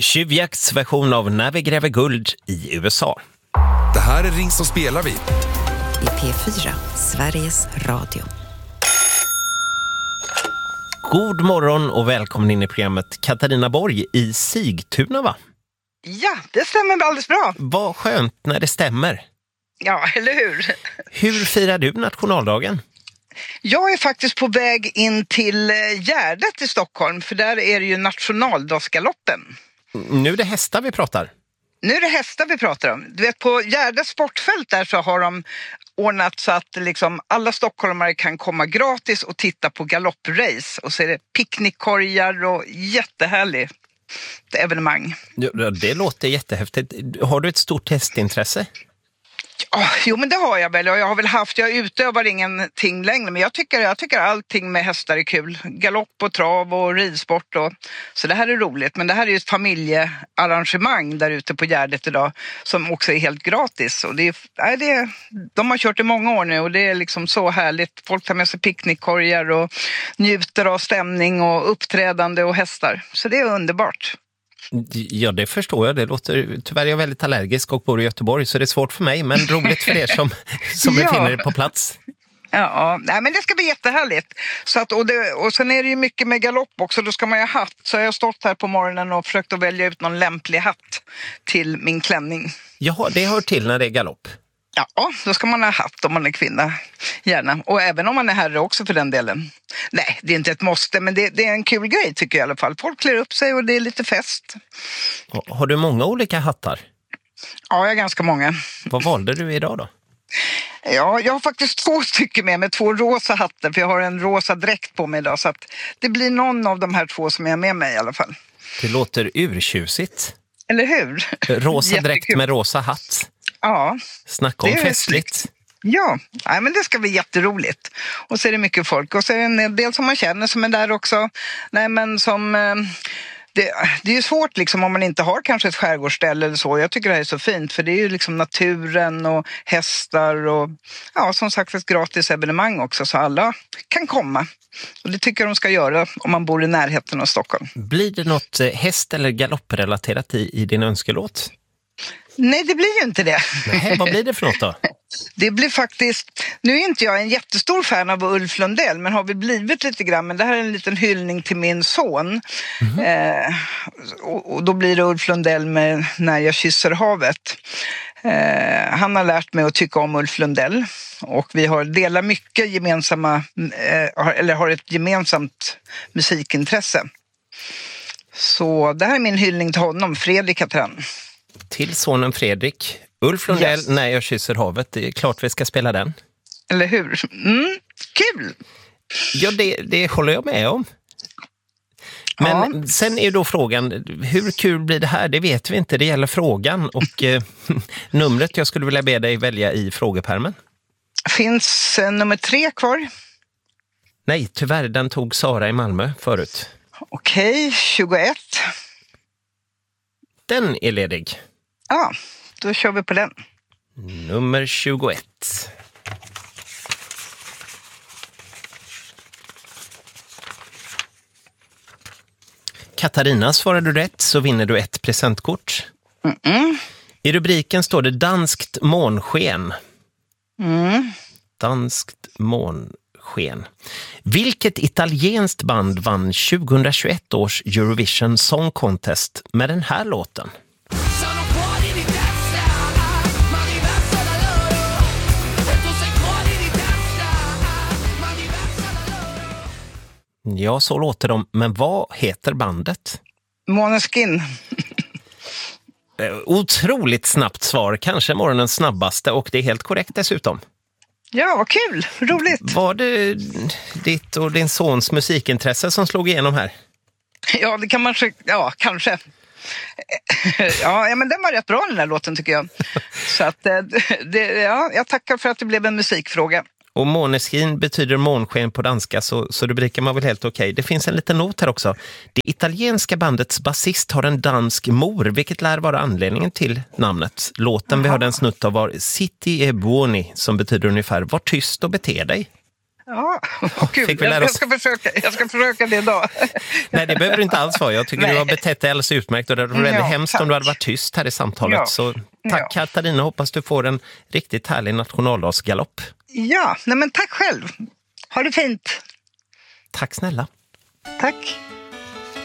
Tjuvjaktsversion av När vi gräver guld i USA. Det här är Ring så spelar vi. I P4, Sveriges Radio. God morgon och välkommen in i programmet Katarina Borg i Sigtuna, va? Ja, det stämmer alldeles bra. Vad skönt när det stämmer. Ja, eller hur? Hur firar du nationaldagen? Jag är faktiskt på väg in till Gärdet i Stockholm, för där är det ju nationaldagsgaloppen. Nu är det hästar vi pratar. Nu är det hästar vi pratar om. Du vet, på Gärdets sportfält där så har de ordnat så att liksom alla stockholmare kan komma gratis och titta på galopprace. Och så är det picknickkorgar och jättehärligt evenemang. Ja, det låter jättehäftigt. Har du ett stort hästintresse? Jo, men det har jag väl. Jag utövar ingenting längre, men jag tycker allting med hästar är kul. Galopp och trav och ridsport. Så det här är roligt. Men det här är ju ett familjearrangemang där ute på Gärdet idag som också är helt gratis. Och de har kört i många år nu och det är liksom så härligt. Folk tar med sig picknickkorgar och njuter av stämning och uppträdande och hästar. Så det är underbart. Ja, det förstår jag. Det låter, tyvärr är jag väldigt allergisk och bor i Göteborg, så det är svårt för mig, men roligt för er som befinner er på plats. Ja, nej, men det ska bli jättehärligt. Så att, och sen är det ju mycket med galopp också, då ska man ju ha hatt. Så jag har stått här på morgonen och försökt att välja ut någon lämplig hatt till min klänning. Ja, det hör till när det är galopp. Ja, då ska man ha hatt om man är kvinna, gärna. Och även om man är herre också för den delen. Nej, det är inte ett måste, men det är en kul grej tycker jag i alla fall. Folk klär upp sig och det är lite fest. Har du många olika hattar? Ja, jag har ganska många. Vad valde du idag då? Ja, jag har faktiskt 2 stycken med 2 rosa hattar, för jag har en rosa dräkt på mig idag. Så att det blir någon av de här 2 som jag är med mig i alla fall. Det låter urtjusigt. Eller hur? Rosa dräkt med rosa hatt. Ja. Snacka om festligt. Ja, nej, men det ska bli jätteroligt. Och så är det mycket folk. Och så är det en del som man känner som är där också. Nej, men som... Det är ju svårt liksom om man inte har kanske ett skärgårdsställe eller så. Jag tycker det här är så fint, för det är ju liksom naturen och hästar och ja, som sagt ett gratis evenemang också, så alla kan komma. Och det tycker jag de ska göra om man bor i närheten av Stockholm. Blir det något häst- eller galopprelaterat i din önskelåt? Nej, det blir ju inte det. Nej, vad blir det för något då? Det blir faktiskt, nu är inte jag en jättestor fan av Ulf Lundell, men har vi blivit lite grann, men det här är en liten hyllning till min son. Och då blir det Ulf Lundell med När jag kysser havet. Han har lärt mig att tycka om Ulf Lundell och vi delar mycket gemensamma, eller har ett gemensamt musikintresse. Så det här är min hyllning till honom, Fredrik heter han. Till sonen Fredrik. Ulf Lundell, yes. När jag kysser havet. Det är klart vi ska spela den. Eller hur? Kul! Ja, det håller jag med om. Men sen är då frågan, hur kul blir det här? Det vet vi inte, det gäller frågan. Och numret jag skulle vilja be dig välja i frågepärmen. Finns nummer 3 kvar? Nej, tyvärr, den tog Sara i Malmö förut. Okej, 21. Den är ledig. Ja, då kör vi på den. Nummer 21. Katarina, svarar du rätt så vinner du ett presentkort. I rubriken står det danskt månsken. Danskt månsken. Vilket italienskt band vann 2021 års Eurovision Song Contest med den här låten? Ja, så låter de. Men vad heter bandet? Måneskin. Otroligt snabbt svar. Kanske morgonens snabbaste, och det är helt korrekt dessutom. Ja, vad kul. Roligt. Var det ditt och din sons musikintresse som slog igenom här? Ja, det kan man... Ja, kanske. Ja, men den var rätt bra den här låten tycker jag. Så att, jag tackar för att det blev en musikfråga. Och Måneskin betyder månsken på danska, så rubriken var väl helt okej. Det finns en liten not här också. Det italienska bandets basist har en dansk mor, vilket lär vara anledningen till namnet. Låten vi hörde en snutt av var Zitti e buoni, som betyder ungefär var tyst och bete dig. Ja, kul. Fick vi lära oss. Jag ska försöka det idag. Nej, det behöver du inte alls vara. Jag tycker du har betett dig alldeles utmärkt och det var väldigt hemskt om du hade varit tyst här i samtalet. Ja. Så tack Katarina, hoppas du får en riktigt härlig nationaldagsgalopp. Ja, nej men tack själv. Ha det fint. Tack snälla. Tack.